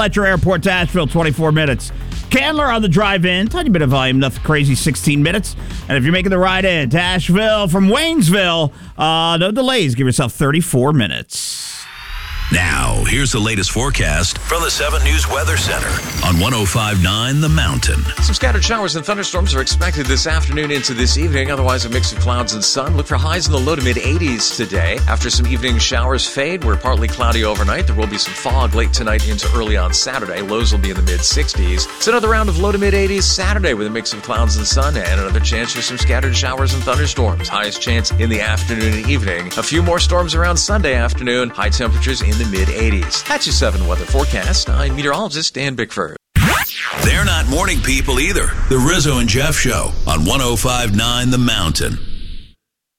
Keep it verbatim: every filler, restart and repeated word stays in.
At your airport to Asheville, twenty-four minutes. Candler on the drive in, tiny bit of volume, nothing crazy, sixteen minutes. And if you're making the ride in to Asheville from Waynesville, uh, no delays, give yourself thirty-four minutes. Now, here's the latest forecast from the seven News Weather Center on one oh five point nine The Mountain. Some scattered showers and thunderstorms are expected this afternoon into this evening. Otherwise, a mix of clouds and sun. Look for highs in the low to mid eighties today. After some evening showers fade, we're partly cloudy overnight. There will be some fog late tonight into early on Saturday. Lows will be in the mid sixties. It's another round of low to mid eighties Saturday with a mix of clouds and sun and another chance for some scattered showers and thunderstorms. Highest chance in the afternoon and evening. A few more storms around Sunday afternoon. High temperatures in the mid eighties. That's your seven weather forecast. I'm meteorologist Dan Bickford. They're not morning people either. The Rizzo and Jeff Show on one oh five point nine The Mountain.